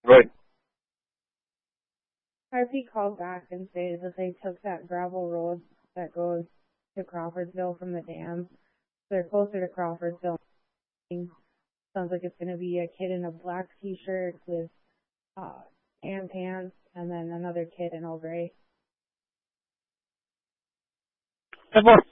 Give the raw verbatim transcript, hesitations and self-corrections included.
Right. R P called back and stated that they took that gravel road that goes to Crawfordsville from the dam. They're closer to Crawfordsville. Sounds like it's going to be a kid in a black t-shirt with uh, tan pants, and then another kid in all gray. ten more.